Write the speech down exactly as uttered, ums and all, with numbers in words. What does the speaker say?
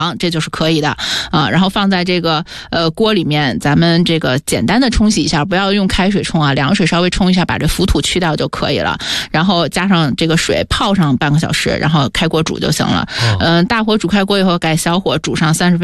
这就是可以的啊。然后放在这个呃锅里面，咱们这个简单的冲洗一下，不要用开水冲啊，凉水稍微冲一下，把这浮土去掉就可以了。然后加上这个水泡上半个小时，然后开锅煮就行了。嗯、呃，大火煮开锅以后，改小火煮上三十分钟。